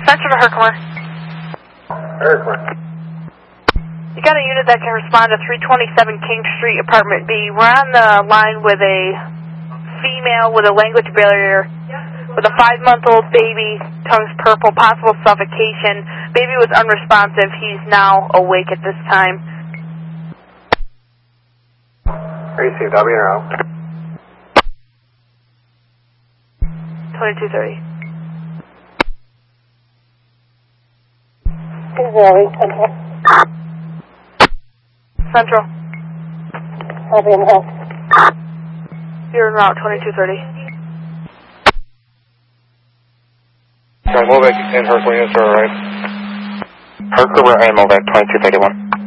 Central to Herkimer. Herkimer. You got a unit that can respond to 327 King Street, Apartment B. We're on the line with a female with a language barrier, with a 5-month-old baby, tongue's purple, possible suffocation. Baby was unresponsive. He's now awake at this time. Received. I'll be in a row. 2230. Central. Central. I'll be in the house. You're en route, 2230. So Movac and Hercules are alright. Hercules and Movac 2231.